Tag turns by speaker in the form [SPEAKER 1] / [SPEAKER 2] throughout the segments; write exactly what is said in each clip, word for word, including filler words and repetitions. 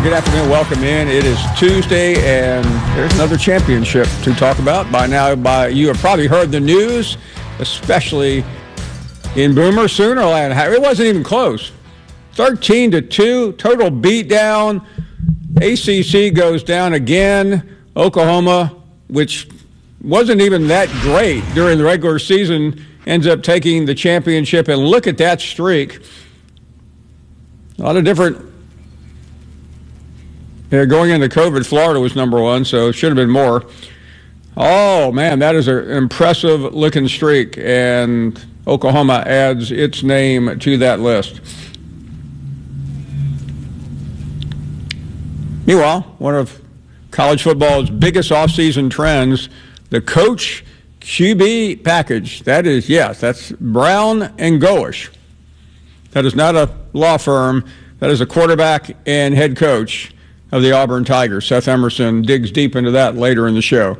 [SPEAKER 1] good afternoon. Welcome in. It is Tuesday, and there's another championship to talk about. By now, by you have probably heard the news, especially in Boomer Soonerland. It wasn't even close. thirteen to two, total beatdown. A C C goes down again. Oklahoma, which wasn't even that great during the regular season, ends up taking the championship. And look at that streak. A lot of different... Yeah, going into COVID, Florida was number one, so it should have been more. Oh, man, that is an impressive-looking streak, and Oklahoma adds its name to that list. Meanwhile, one of college football's biggest offseason trends, the Coach Q B package. That is, yes, that's Brown and Goish. That is not a law firm. That is a quarterback and head coach of the Auburn Tigers. Seth Emerson digs deep into that later in the show.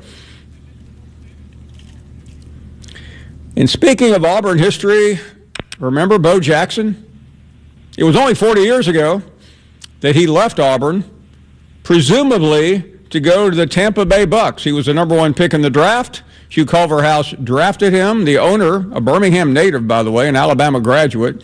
[SPEAKER 1] And speaking of Auburn history, remember Bo Jackson? It was only forty years ago that he left Auburn, presumably to go to the Tampa Bay Bucks. He was the number one pick in the draft. Hugh Culverhouse drafted him, the owner, a Birmingham native, by the way, an Alabama graduate.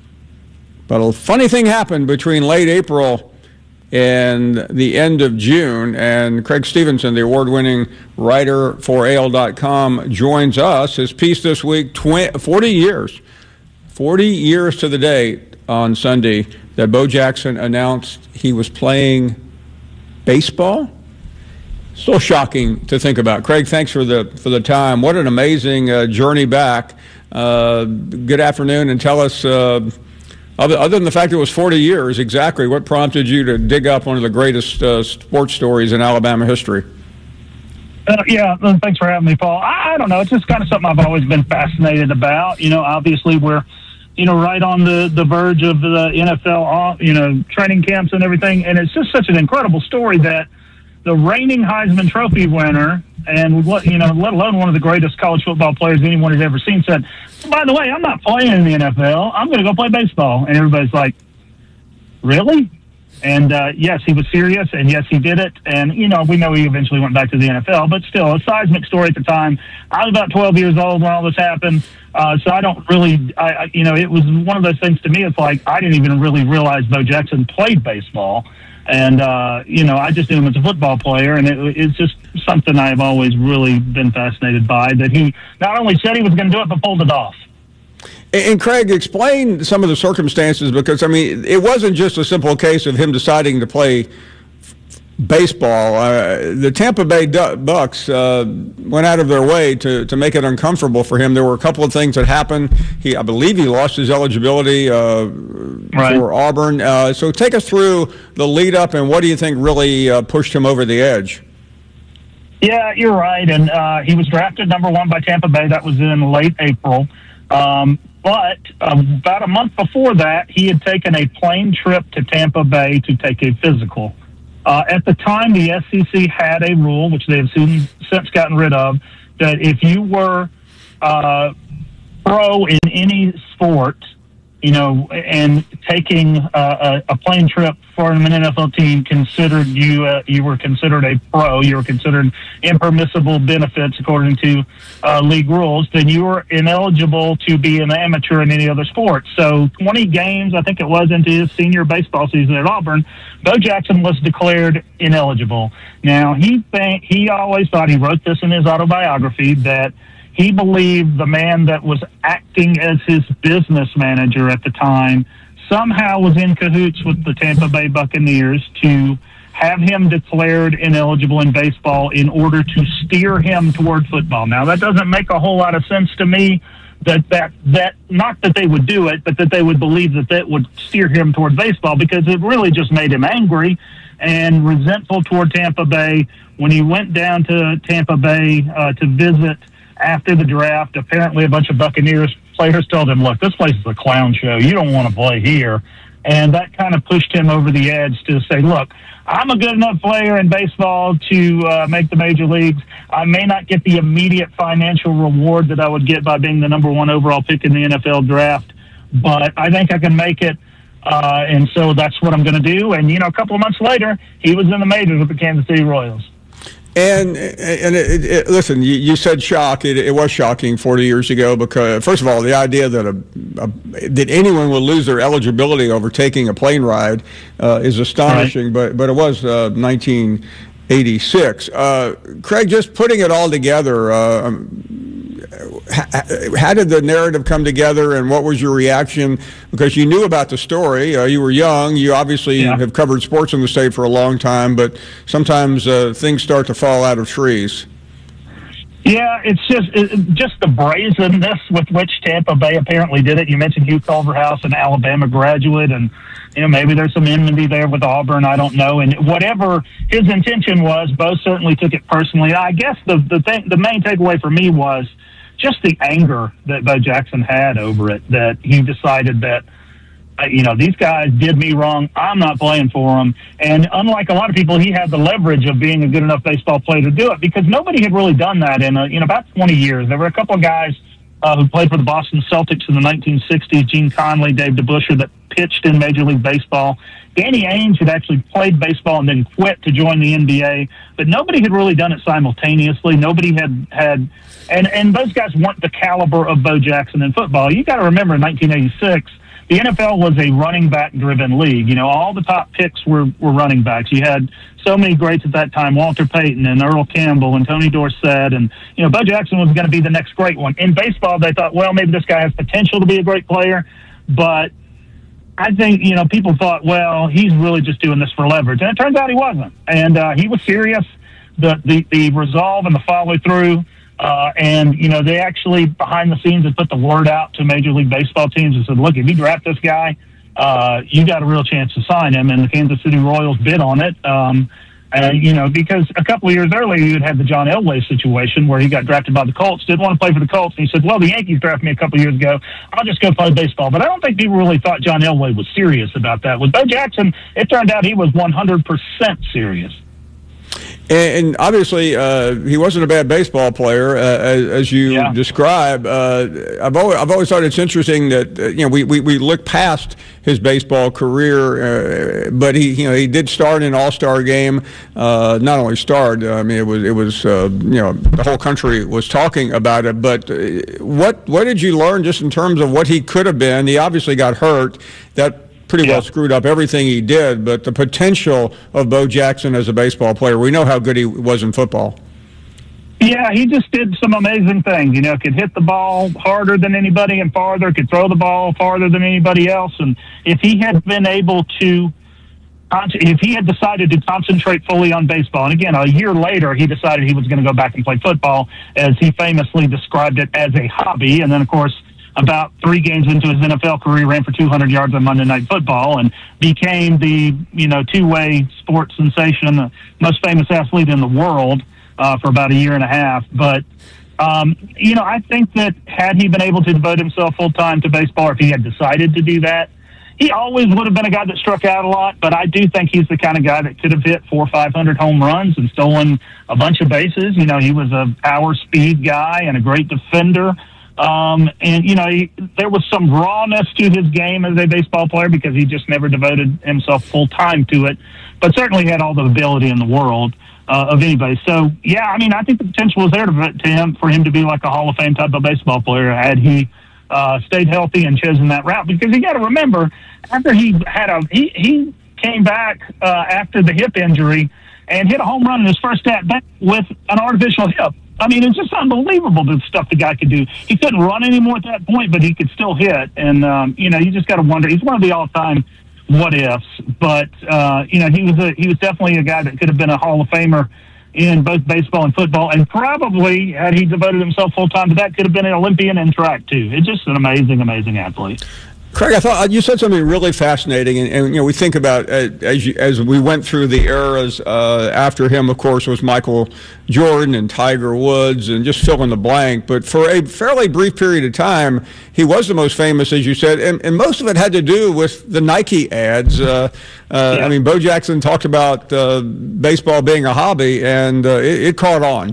[SPEAKER 1] But a funny thing happened between late April and the end of June, and Craig Stevenson, the award-winning writer for A L dot com, joins us. His piece this week, forty years, forty years to the date on Sunday that Bo Jackson announced he was playing baseball. Still shocking to think about. Craig, thanks for the for the time. What an amazing uh, journey back. Uh, good afternoon, and tell us, uh, other, other than the fact it was forty years, exactly what prompted you to dig up one of the greatest uh, sports stories in Alabama history?
[SPEAKER 2] Uh, yeah, thanks for having me, Paul. I, I don't know. It's just kind of something I've always been fascinated about. You know, obviously we're, you know, right on the, the verge of the N F L, you know, training camps and everything, and it's just such an incredible story that the reigning Heisman Trophy winner, and what you know, let alone one of the greatest college football players anyone has ever seen, said, "By the way, I'm not playing in the N F L. I'm going to go play baseball." And everybody's like, "Really?" And uh, yes, he was serious, and yes, he did it. And you know, we know he eventually went back to the N F L, but still, a seismic story at the time. I was about twelve years old when all this happened, uh, so I don't really, I, I, you know, it was one of those things to me. It's like I didn't even really realize Bo Jackson played baseball. And, uh, you know, I just knew him as a football player, and it, it's just something I've always really been fascinated by, that he not only said he was going to do it, but pulled it off.
[SPEAKER 1] And, and Craig, explain some of the circumstances, because, I mean, it wasn't just a simple case of him deciding to play baseball. Uh, the Tampa Bay Bucks uh, went out of their way to, to make it uncomfortable for him. There were a couple of things that happened. He, I believe he lost his eligibility uh, right. for Auburn. Uh, so take us through the lead up, and what do you think really uh, pushed him over the edge?
[SPEAKER 2] Yeah, you're right. And uh, he was drafted number one by Tampa Bay. That was in late April. Um, but uh, about a month before that, he had taken a plane trip to Tampa Bay to take a physical. Uh, at the time, the S E C had a rule, which they have soon, since gotten rid of, that if you were uh, pro in any sport, you know, and taking uh, a, a plane trip for an N F L team considered you, uh, you were considered a pro, you were considered impermissible benefits according to uh, league rules, then you were ineligible to be an amateur in any other sport. So twenty games, I think it was, into his senior baseball season at Auburn, Bo Jackson was declared ineligible. Now, he think, he always thought, he wrote this in his autobiography, that he believed the man that was acting as his business manager at the time somehow was in cahoots with the Tampa Bay Buccaneers to have him declared ineligible in baseball in order to steer him toward football. Now, that doesn't make a whole lot of sense to me, that, that, that not that they would do it, but that they would believe that that would steer him toward baseball, because it really just made him angry and resentful toward Tampa Bay. When he went down to Tampa Bay uh, to visit after the draft, apparently a bunch of Buccaneers players told him, "Look, this place is a clown show. You don't want to play here." And that kind of pushed him over the edge to say, "Look, I'm a good enough player in baseball to uh, make the major leagues. I may not get the immediate financial reward that I would get by being the number one overall pick in the N F L draft, but I think I can make it Uh, and so that's what I'm going to do. And, you know, a couple of months later, he was in the majors with the Kansas City Royals.
[SPEAKER 1] And and it, it, listen, you, you said shock. It, it was shocking forty years ago because, first of all, the idea that a, a that anyone would lose their eligibility over taking a plane ride uh, is astonishing. Right. But but it was uh, nineteen eighty-six. Uh, Craig, just putting it all together. Uh, How did the narrative come together, and what was your reaction? Because you knew about the story. Uh, you were young. You obviously yeah. have covered sports in the state for a long time, but sometimes uh, things start to fall out of trees.
[SPEAKER 2] Yeah, it's just it, just the brazenness with which Tampa Bay apparently did it. You mentioned Hugh Culverhouse, an Alabama graduate, and you know maybe there's some enmity there with Auburn. I don't know. And whatever his intention was, Bo certainly took it personally. I guess the the thing, the main takeaway for me was just the anger that Bo Jackson had over it, that he decided that, you know, these guys did me wrong. I'm not playing for them. And unlike a lot of people, he had the leverage of being a good enough baseball player to do it because nobody had really done that in, a, in about twenty years. There were a couple of guys uh, who played for the Boston Celtics in the nineteen sixties, Gene Conley, Dave DeBusschere, that pitched in Major League Baseball. Danny Ainge had actually played baseball and then quit to join the N B A, but nobody had really done it simultaneously. Nobody had had, and, and those guys weren't the caliber of Bo Jackson in football. You got to remember in nineteen eighty-six, the N F L was a running back driven league. You know, all the top picks were, were running backs. You had so many greats at that time, Walter Payton and Earl Campbell and Tony Dorsett. And, you know, Bo Jackson was going to be the next great one. In baseball, they thought, well, maybe this guy has potential to be a great player. But I think, you know, people thought, well, he's really just doing this for leverage. And it turns out he wasn't. And uh, he was serious. The, the, the resolve and the follow through. Uh, and, you know, they actually, behind the scenes, had put the word out to Major League Baseball teams and said, look, if you draft this guy, uh, you got a real chance to sign him. And the Kansas City Royals bid on it, um, and, you know, because a couple of years earlier, you had had the John Elway situation where he got drafted by the Colts, didn't want to play for the Colts. And he said, well, the Yankees drafted me a couple of years ago. I'll just go play baseball. But I don't think people really thought John Elway was serious about that. With Bo Jackson, it turned out he was one hundred percent serious.
[SPEAKER 1] And obviously, uh, he wasn't a bad baseball player, uh, as, as you yeah. describe. Uh, I've always, I've always thought it's interesting that uh, you know we, we, we look past his baseball career, uh, but he you know he did start in an All-Star game. Uh, not only starred, I mean it was it was uh, you know the whole country was talking about it. But uh, what what did you learn just in terms of what he could have been? He obviously got hurt. That pretty yeah. well screwed up everything he did, but the potential of Bo Jackson as a baseball player, we know how good he was in football.
[SPEAKER 2] Yeah, he just did some amazing things. You know, could hit the ball harder than anybody and farther, could throw the ball farther than anybody else. And if he had been able to, if he had decided to concentrate fully on baseball, and again, a year later, he decided he was going to go back and play football, as he famously described it as a hobby. And then, of course, about three games into his N F L career, ran for two hundred yards on Monday Night Football and became the, you know, two-way sports sensation, the most famous athlete in the world uh, for about a year and a half. But, um, you know, I think that had he been able to devote himself full-time to baseball, or if he had decided to do that, he always would have been a guy that struck out a lot. But I do think he's the kind of guy that could have hit four or five hundred home runs and stolen a bunch of bases. You know, he was a power speed guy and a great defender. Um, and, you know, he, there was some rawness to his game as a baseball player because he just never devoted himself full time to it, but certainly had all the ability in the world uh, of anybody. So, yeah, I mean, I think the potential was there to, to him for him to be like a Hall of Fame type of baseball player had he uh, stayed healthy and chosen that route. Because you got to remember, after he had a he, he came back uh, after the hip injury and hit a home run in his first at bat with an artificial hip. I mean, it's just unbelievable the stuff the guy could do. He couldn't run anymore at that point, but he could still hit. And, um, you know, you just got to wonder. He's one of the all-time what-ifs. But, uh, you know, he was a, he was definitely a guy that could have been a Hall of Famer in both baseball and football. And probably, had he devoted himself full-time to that, could have been an Olympian in track, too. It's just an amazing, amazing athlete.
[SPEAKER 1] Craig, I thought you said something really fascinating, and, and you know we think about uh, as you, as we went through the eras. Uh, after him, of course, was Michael Jordan and Tiger Woods, and just fill in the blank. But for a fairly brief period of time, he was the most famous, as you said, and, and most of it had to do with the Nike ads. Uh, uh, yeah. I mean, Bo Jackson talked about uh, baseball being a hobby, and uh, it, it caught on.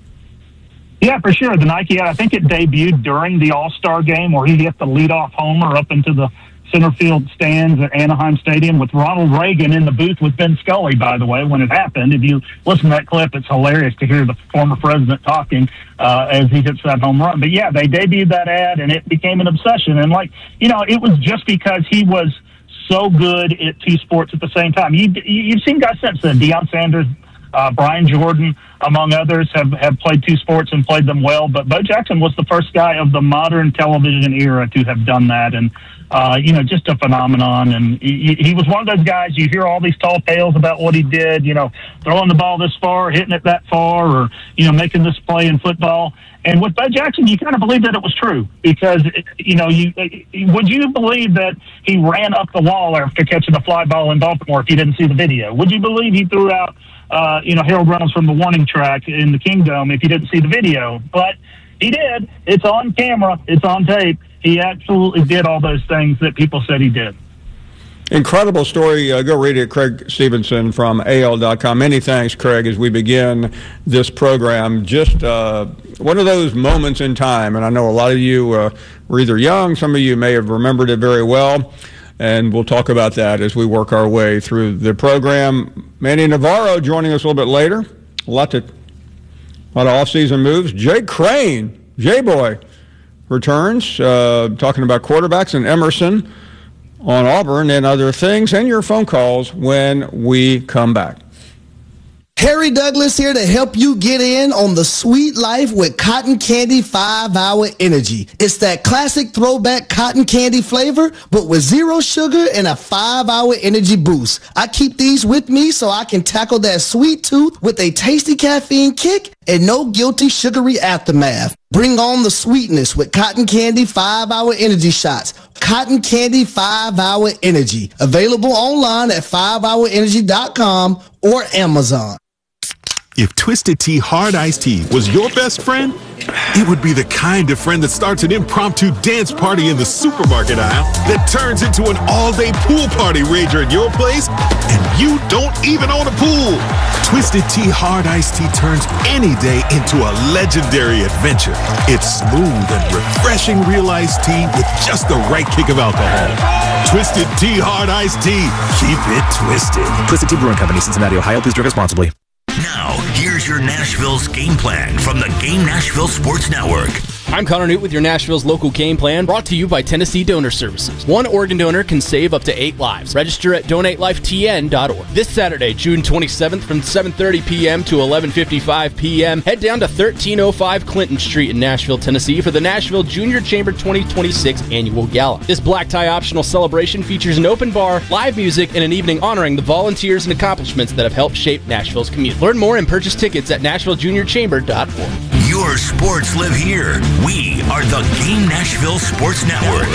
[SPEAKER 2] Yeah, for sure. The Nike ad, I think it debuted during the All-Star game where he hit the leadoff homer up into the center field stands at Anaheim Stadium with Ronald Reagan in the booth with Ben Scully, by the way, when it happened. If you listen to that clip, it's hilarious to hear the former president talking uh, as he hits that home run. But, yeah, they debuted that ad, and it became an obsession. And, like, you know, it was just because he was so good at two sports at the same time. You, you've seen guys since then, Deion Sanders, uh, Brian Jordan, among others, have, have played two sports and played them well. But Bo Jackson was the first guy of the modern television era to have done that. And, uh, you know, just a phenomenon. And he, he was one of those guys, you hear all these tall tales about what he did, you know, throwing the ball this far, hitting it that far, or, you know, making this play in football. And with Bo Jackson, you kind of believe that it was true because, you know, you would you believe that he ran up the wall after catching a fly ball in Baltimore if you didn't see the video? Would you believe he threw out, uh, you know, Harold Reynolds from the warning track in the Kingdom if you didn't see the video? But he did. It's on camera. It's on tape. He absolutely did all those things that people said he did.
[SPEAKER 1] Incredible story. Uh, go read it, Craig Stevenson from A L dot com. Many thanks, Craig, as we begin this program. Just uh, one of those moments in time, and I know a lot of you uh, were either young, some of you may have remembered it very well, and we'll talk about that as we work our way through the program. Manny Navarro joining us a little bit later. A lot, to, a lot of off-season moves. Jay Crane, J-Boy, returns, uh, talking about quarterbacks, and Emerson on Auburn and other things, and your phone calls when we come back.
[SPEAKER 3] Harry Douglas here to help you get in on the sweet life with Cotton Candy five hour Energy. It's that classic throwback cotton candy flavor, but with zero sugar and a five hour energy boost. I keep these with me so I can tackle that sweet tooth with a tasty caffeine kick and no guilty sugary aftermath. Bring on the sweetness with Cotton Candy five hour Energy shots. Cotton Candy five hour Energy. Available online at five hour energy dot com or Amazon.
[SPEAKER 4] If Twisted Tea Hard Iced Tea was your best friend, it would be the kind of friend that starts an impromptu dance party in the supermarket aisle that turns into an all-day pool party rager at your place, and you don't even own a pool. Twisted Tea Hard Iced Tea turns any day into a legendary adventure. It's smooth and refreshing real iced tea with just the right kick of alcohol. Twisted Tea Hard Iced Tea. Keep it twisted.
[SPEAKER 5] Twisted Tea Brewing Company, Cincinnati, Ohio. Please drink responsibly.
[SPEAKER 6] Now, here's your Nashville's game plan from the Game Nashville Sports Network.
[SPEAKER 7] I'm Connor Newt with your Nashville's local game plan, brought to you by Tennessee Donor Services. One organ donor can save up to eight lives. Register at donate life t n dot org. This Saturday, June twenty-seventh, from seven thirty p.m. to eleven fifty-five p.m., head down to thirteen oh five Clinton Street in Nashville, Tennessee for the Nashville Junior Chamber twenty twenty-six Annual Gala. This black tie optional celebration features an open bar, live music, and an evening honoring the volunteers and accomplishments that have helped shape Nashville's community. Learn more and purchase tickets at nashville junior chamber dot org.
[SPEAKER 6] Your sports live here. We are the Game Nashville Sports Network.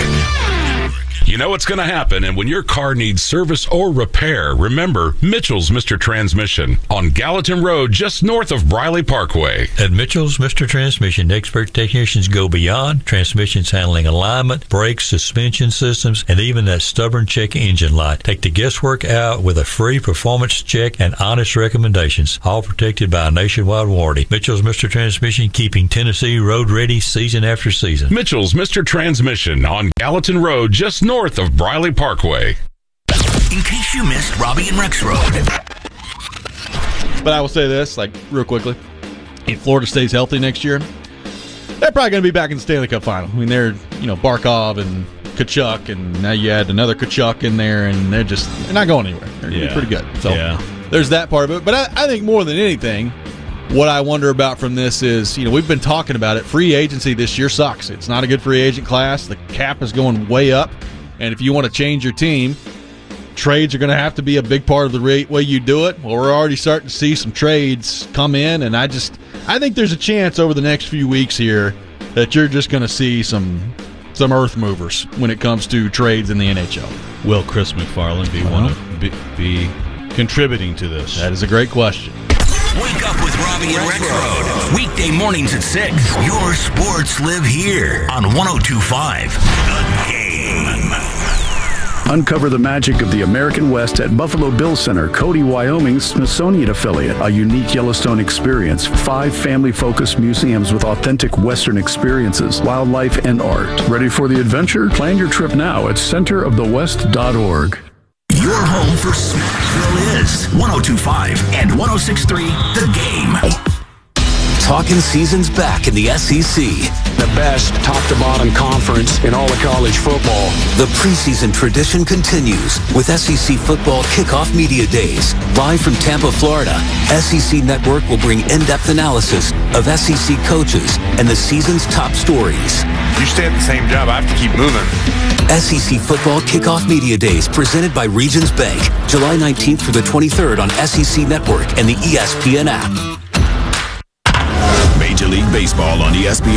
[SPEAKER 8] You know what's going to happen, and when your car needs service or repair, remember Mitchell's Mister Transmission on Gallatin Road, just north of Briley Parkway.
[SPEAKER 9] At Mitchell's Mister Transmission, expert technicians go beyond transmissions handling alignment, brakes, suspension systems, and even that stubborn check engine light. Take the guesswork out with a free performance check and honest recommendations, all protected by a nationwide warranty. Mitchell's Mister Transmission, keeping Tennessee road ready season after season.
[SPEAKER 8] Mitchell's Mister Transmission on Gallatin Road, just north north of Briley Parkway.
[SPEAKER 6] In case you missed Robbie and Rex Road.
[SPEAKER 10] But I will say this, like, real quickly. If Florida stays healthy next year, they're probably going to be back in the Stanley Cup final. I mean, they're, you know, Barkov and Kachuk, and now you add another Kachuk in there, and they're just, they're not going anywhere. They're going to
[SPEAKER 11] yeah.
[SPEAKER 10] be pretty good. So
[SPEAKER 11] yeah.
[SPEAKER 10] there's that part of it. But I, I think more than anything, what I wonder about from this is, you know, we've been talking about it. Free agency this year sucks. It's not a good free agent class. The cap is going way up. And if you want to change your team, trades are going to have to be a big part of the way you do it. Well, we're already starting to see some trades come in, and I just I think there's a chance over the next few weeks here that you're just going to see some some earth movers when it comes to trades in the N H L.
[SPEAKER 11] Will Chris McFarland be one of be, be contributing to this?
[SPEAKER 10] That is a great question.
[SPEAKER 6] Wake up with Robbie and Rex Road. Weekday mornings at six. Your sports live here on one oh two point five The Game.
[SPEAKER 12] Uncover the magic of the American West at Buffalo Bill Center, Cody, Wyoming's Smithsonian affiliate. A unique Yellowstone experience. Five family-focused museums with authentic Western experiences, wildlife, and art. Ready for the adventure? Plan your trip now at center of the west dot org.
[SPEAKER 6] Your home for Smashville is one oh two point five and one oh six point three The Game.
[SPEAKER 13] Talking season's back in the S E C.
[SPEAKER 14] The best top-to-bottom conference in all of college football.
[SPEAKER 13] The preseason tradition continues with S E C Football Kickoff Media Days. Live from Tampa, Florida, S E C Network will bring in-depth analysis of S E C coaches and the season's top stories.
[SPEAKER 15] You stay at the same job, I have to keep moving.
[SPEAKER 13] S E C Football Kickoff Media Days presented by Regions Bank. July nineteenth through the twenty-third on S E C Network and the E S P N app.
[SPEAKER 16] Major League Baseball on E S P N.